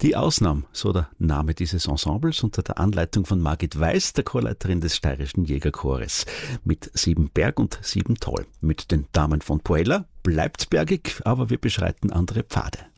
Die Ausnahme, so der Name dieses Ensembles, unter der Anleitung von Margit Weiß, der Chorleiterin des Steirischen Jägerchores. Mit 7 Berg und 7 Tal. Mit den Damen von Puella bleibt's bergig, aber wir beschreiten andere Pfade.